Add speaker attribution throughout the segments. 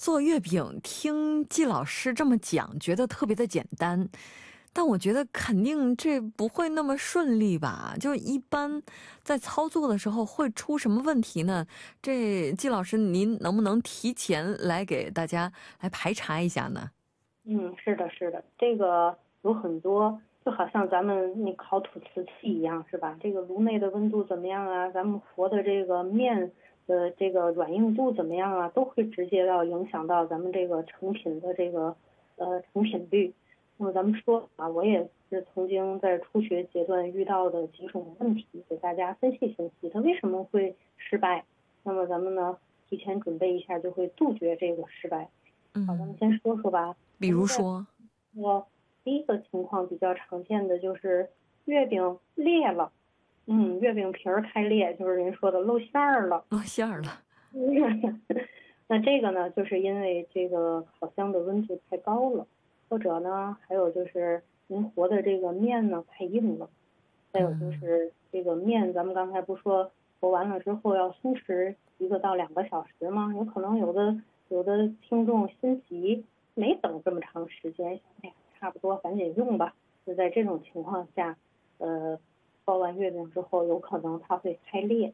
Speaker 1: 做月饼听季老师这么讲，觉得特别的简单，但我觉得肯定这不会那么顺利吧？就一般在操作的时候会出什么问题呢？这季老师您能不能提前来给大家来排查一下呢？
Speaker 2: 是的，是的，这个有很多，就好像咱们你烤吐瓷器一样，是吧？这个炉内的温度怎么样啊？咱们和的这个面的这个软硬度怎么样啊？都会直接影响到咱们这个成品的这个成品率。那么咱们说啊，我也是曾经在初学阶段遇到的几种问题，给大家分析分析它为什么会失败。那么咱们呢提前准备一下，就会杜绝这个失败。好，咱们先说说吧。
Speaker 1: 比如说，
Speaker 2: 第一个情况比较常见的就是月饼裂了，月饼皮儿开裂，就是人说的露馅儿了。
Speaker 1: 露馅儿了。
Speaker 2: 那这个呢，就是因为这个烤箱的温度太高了，或者呢，还有就是您和的这个面呢太硬了，再有就是这个面，咱们刚才不说和完了之后要松弛1到2个小时吗？有可能有的听众心急，没等这么长时间，哎呀，差不多赶紧用吧。就在这种情况下，包完月饼之后，有可能它会开裂。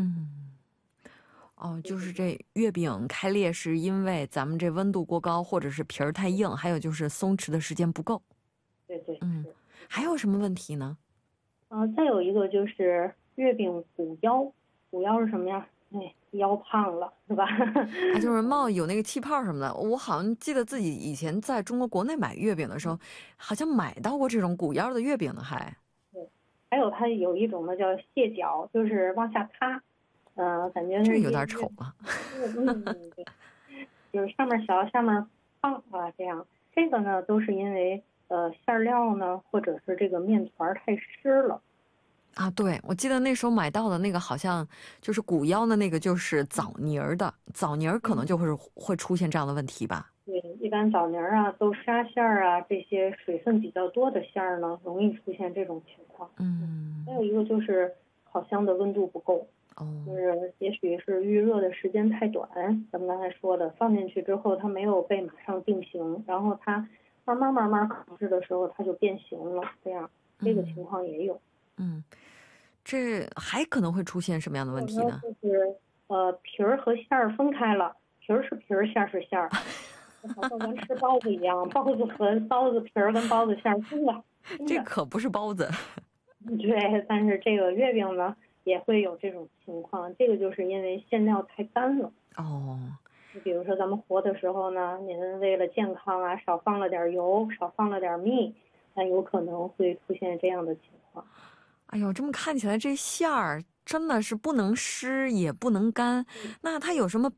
Speaker 1: 就是这月饼开裂是因为咱们这温度过高，或者是皮儿太硬，还有就是松弛的时间不够。
Speaker 2: 对，
Speaker 1: 还有什么问题呢？
Speaker 2: 再有一个就是月饼鼓腰，鼓腰是什么呀？腰胖了是吧？
Speaker 1: 就是有那个气泡什么的。我好像记得自己以前在中国国内买月饼的时候，好像买到过这种鼓腰的月饼呢。
Speaker 2: 对，还有它有一种呢叫蟹脚，就是往下塌，感觉
Speaker 1: 这有点丑啊。
Speaker 2: 对，就是上面小下面胖啊，这样。这个呢都是因为馅料呢或者是这个面团太湿了。
Speaker 1: 对，我记得那时候买到的那个好像就是鼓腰的那个，就是枣泥儿的，枣泥儿可能就会出现这样的问题吧。
Speaker 2: 对，一般枣泥啊、豆沙馅啊这些水分比较多的馅呢，容易出现这种情况。还有一个就是烤箱的温度不够，就是也许是预热的时间太短，咱们刚才说的，放进去之后它没有被马上定型，然后它慢慢烤制的时候它就变形了，这个情况也有。
Speaker 1: 这还可能会出现什么样的问题呢？
Speaker 2: 就是皮儿和馅儿分开了，皮儿是皮儿，馅儿是馅儿，好像咱吃包子一样，包子和包子皮儿跟包子馅儿分了。
Speaker 1: 这可不是包子。
Speaker 2: 对，但是这个月饼呢也会有这种情况，这个就是因为馅料太干了。你比如说咱们和的时候呢，您为了健康啊，少放了点油，少放了点蜜，那有可能会出现这样的情况。
Speaker 1: 哎呦，这么看起来这馅儿真的是不能湿也不能干，那它有什么